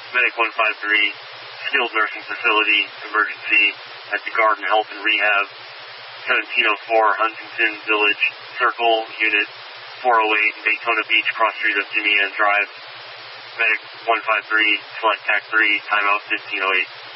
Medic 153, skilled nursing facility, emergency at the Garden Health and Rehab, 1704 Huntington Village Circle, Unit 408, Daytona Beach, cross street of Jimmy Ann Drive. Medic 153, select TAC 3, timeout 1508.